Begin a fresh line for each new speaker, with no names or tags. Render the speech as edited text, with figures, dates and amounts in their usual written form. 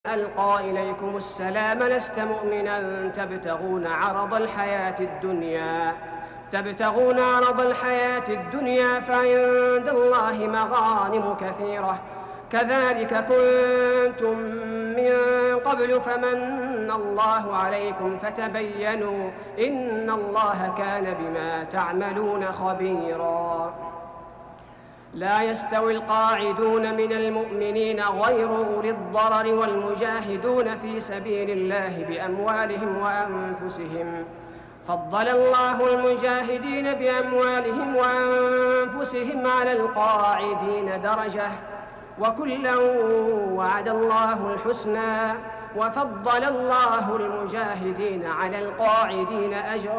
ألقى إليكم السلام لست مؤمنا تبتغون عرض الحياة الدنيا فعند الله مغانم كثيرة كذلك كنتم من قبل فمن الله عليكم فتبينوا إن الله كان بما تعملون خبيرا. لا يستوي القاعدون من المؤمنين غير أولي الضرر والمجاهدون في سبيل الله بأموالهم وأنفسهم فضل الله المجاهدين بأموالهم وأنفسهم على القاعدين درجة وكلا وعد الله الحسنى وفضل الله المجاهدين على القاعدين أجرا